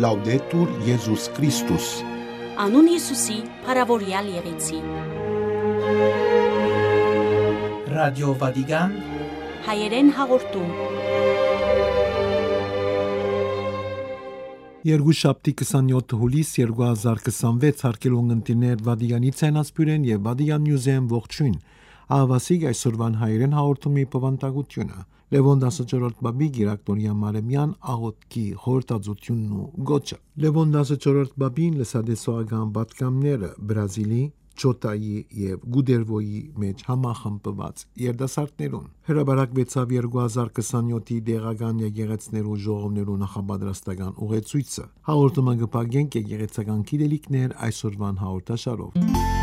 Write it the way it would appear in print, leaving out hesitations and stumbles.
Laudetur Jesus Christus. Անուն Հիսուսի, փառավորյալ եղեցի։ Ռադիո Վատիկան Հայերեն հաղորդում։ Երկուշաբթի 27 հուլիս 2026 հարկելուն ընտիրներ Վատիկանի ցանասպյուրեն եւ Վատիկան Նյուզեն ողջույն։ Ահավասիկ այսօրվան հայերեն հաղորդումի բովանդակությունը։ Լևոն 14-րդ բաբի Գիրակտորիա Մարեմյան աղոթքի խորհրդածությունն ու գոչը։ Լևոն 14-րդ բաբին լսադեսողական պատգամները Բրազիլի, Չոտայի եւ Գուդերվոյի մեջ համախմբված երդասարտներուն հրաբարակվեցավ 2027-ի դեղական եկեղեցներու ժողովներու նախապատրաստական ուղեցույցը։ Հաղորդումը կփակենք եկեղեցական գիտելիքներ այսօրվան հաղորդաշարով։